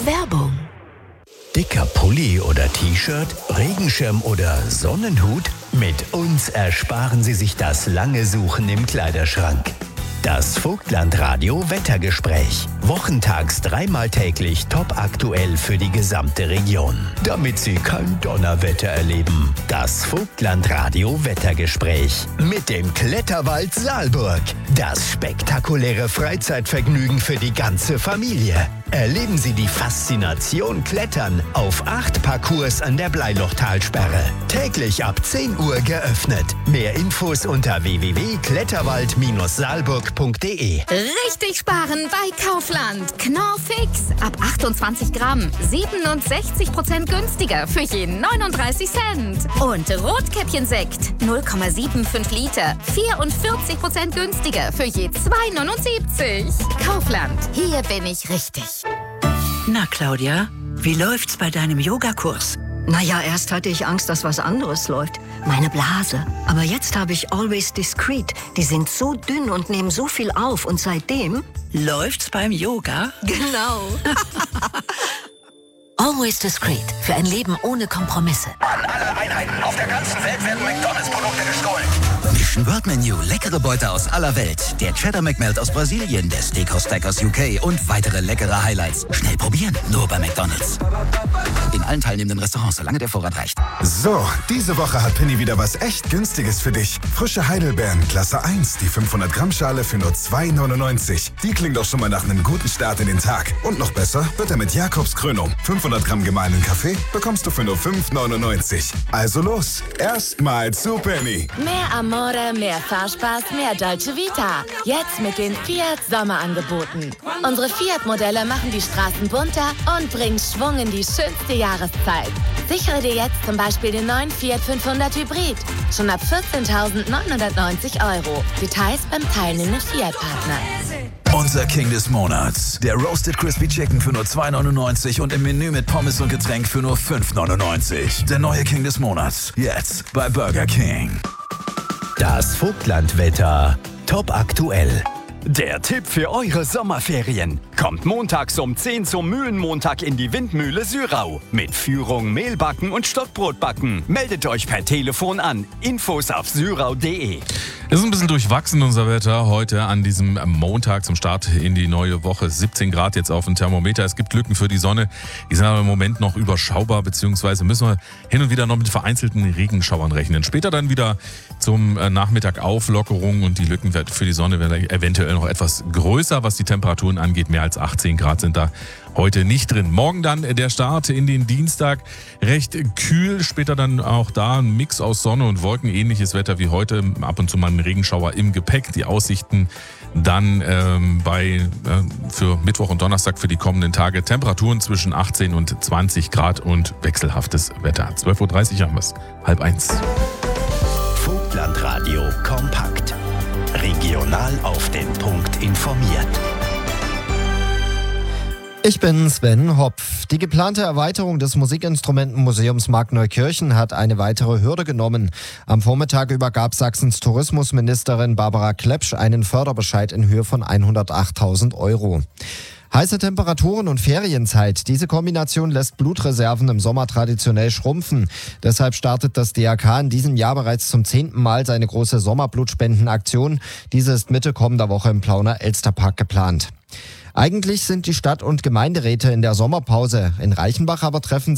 Werbung. Dicker Pulli oder T-Shirt, Regenschirm oder Sonnenhut? Mit uns ersparen Sie sich das lange Suchen im Kleiderschrank. Das Vogtland-Radio Wettergespräch. Wochentags 3-mal täglich top aktuell für die gesamte Region. Damit Sie kein Donnerwetter erleben. Das Vogtland-Radio Wettergespräch. Mit dem Kletterwald Saalburg. Das spektakuläre Freizeitvergnügen für die ganze Familie. Erleben Sie die Faszination Klettern auf 8 Parcours an der Bleilochtalsperre. Täglich ab 10 Uhr geöffnet. Mehr Infos unter www.kletterwald-saalburg.de. Richtig sparen bei Kaufland. Knorr Fix. Ab 28 Gramm. 67% günstiger für jeden 39 Cent. Und Rotkäppchensekt. 0,75 Liter. 44% günstiger für je 2,79. Kaufland. Hier bin ich richtig. Na, Claudia, wie läuft's bei deinem Yogakurs? Naja, erst hatte ich Angst, dass was anderes läuft. Meine Blase. Aber jetzt habe ich Always Discreet. Die sind so dünn und nehmen so viel auf. Und seitdem... Läuft's beim Yoga? Genau. Always Discreet. Für ein Leben ohne Kompromisse. An alle Einheiten auf der ganzen Welt werden McDonalds-Produkte gestohlen. Mission World Menu. Leckere Beute aus aller Welt. Der Cheddar McMelt aus Brasilien, der Steakhouse Stack aus UK und weitere leckere Highlights. Schnell probieren, nur bei McDonalds. In allen teilnehmenden Restaurants, solange der Vorrat reicht. So, diese Woche hat Penny wieder was echt Günstiges für dich. Frische Heidelbeeren, Klasse 1, die 500 Gramm Schale für nur 2,99. Die klingt doch schon mal nach einem guten Start in den Tag. Und noch besser wird er mit Jakobskrönung. 500 Gramm gemahlenen Kaffee bekommst du für nur 5,99. Also los, erstmal zu Penny. Mehr Amore, mehr Fahrspaß, mehr Dolce Vita. Jetzt mit den Fiat Sommerangeboten. Unsere Fiat-Modelle machen die Straßen bunter und bringen Schwung in die schönste Jahreszeit. Sichere dir jetzt zum Beispiel den neuen Fiat 500 Hybrid. Schon ab 14.990 €. Details beim teilnehmenden Fiat-Partner. Unser King des Monats. Der Roasted Crispy Chicken für nur 2,99 und im Menü mit Pommes und Getränk für nur 5,99. Der neue King des Monats. Jetzt bei Burger King. Das Vogtlandwetter top aktuell. Der Tipp für eure Sommerferien. Kommt montags um 10 zum Mühlenmontag in die Windmühle Syrau. Mit Führung, Mehlbacken und Stockbrotbacken. Meldet euch per Telefon an. Infos auf syrau.de. Es ist ein bisschen durchwachsen, unser Wetter heute an diesem Montag zum Start in die neue Woche. 17 Grad jetzt auf dem Thermometer. Es gibt Lücken für die Sonne. Die sind aber im Moment noch überschaubar, beziehungsweise müssen wir hin und wieder noch mit vereinzelten Regenschauern rechnen. Später dann wieder zum Nachmittag Auflockerung und die Lücken für die Sonne werden eventuell noch etwas größer, was die Temperaturen angeht. Mehr als 18 Grad sind da heute nicht drin. Morgen dann der Start in den Dienstag. Recht kühl, später dann auch da ein Mix aus Sonne und Wolken. Ähnliches Wetter wie heute, ab und zu mal ein Regenschauer im Gepäck. Die Aussichten dann für Mittwoch und Donnerstag für die kommenden Tage. Temperaturen zwischen 18 und 20 Grad und wechselhaftes Wetter. 12.30 Uhr haben wir es. 12:30. Vogtlandradio kompakt. Regional auf den Punkt informiert. Ich bin Sven Hopf. Die geplante Erweiterung des Musikinstrumentenmuseums Markneukirchen hat eine weitere Hürde genommen. Am Vormittag übergab Sachsens Tourismusministerin Barbara Klepsch einen Förderbescheid in Höhe von 108.000 €. Heiße Temperaturen und Ferienzeit. Diese Kombination lässt Blutreserven im Sommer traditionell schrumpfen. Deshalb startet das DRK in diesem Jahr bereits zum 10. Mal seine große Sommerblutspendenaktion. Diese ist Mitte kommender Woche im Plauner Elsterpark geplant. Eigentlich sind die Stadt- und Gemeinderäte in der Sommerpause. In Reichenbach aber treffen